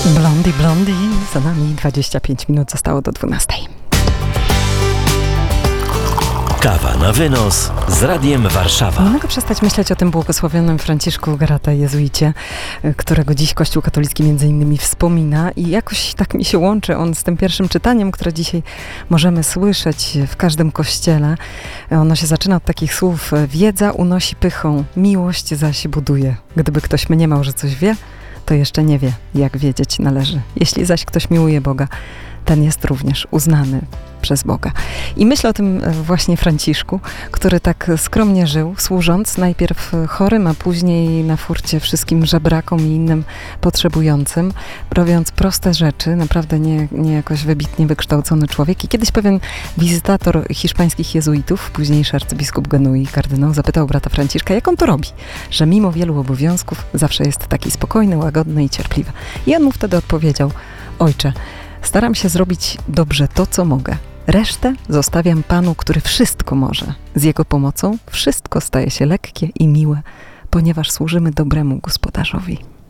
Blondie, Blondie, za nami 25 minut zostało do 12. Kawa na wynos z Radiem Warszawa. Nie mogę przestać myśleć o tym błogosławionym Franciszku Garata, jezuicie, którego dziś Kościół katolicki między innymi wspomina i jakoś tak mi się łączy on z tym pierwszym czytaniem, które dzisiaj możemy słyszeć w każdym kościele. Ono się zaczyna od takich słów: wiedza unosi pychą, miłość zaś buduje. Gdyby ktoś mniemał, że coś wie, to jeszcze nie wie, jak wiedzieć należy. Jeśli zaś ktoś miłuje Boga, ten jest również uznany przez Boga. I myślę o tym właśnie Franciszku, który tak skromnie żył, służąc najpierw chorym, a później na furcie wszystkim żebrakom i innym potrzebującym, robiąc proste rzeczy, naprawdę nie jakoś wybitnie wykształcony człowiek. I kiedyś pewien wizytator hiszpańskich jezuitów, późniejszy arcybiskup Genui, kardynał, zapytał brata Franciszka, jak on to robi, że mimo wielu obowiązków zawsze jest taki spokojny, łagodny i cierpliwy. I on mu wtedy odpowiedział: ojcze, staram się zrobić dobrze to, co mogę. Resztę zostawiam Panu, który wszystko może. Z Jego pomocą wszystko staje się lekkie i miłe, ponieważ służymy dobremu Gospodarzowi.